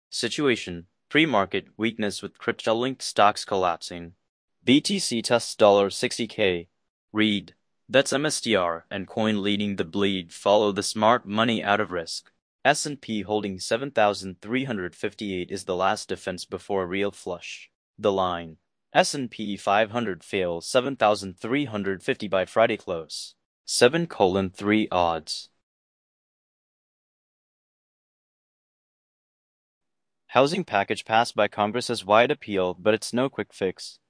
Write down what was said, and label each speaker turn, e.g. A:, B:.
A: Situation: pre-market weakness with crypto-linked stocks collapsing. BTC tests $60K. Read. That's MSTR and coin leading the bleed. Follow the smart money out of risk. S&P holding 7,358 is the last defense before a real flush. The line. S&P 500 fails 7,350 by Friday close. 7:3 odds. Housing package passed by Congress has wide appeal, but it's no quick fix.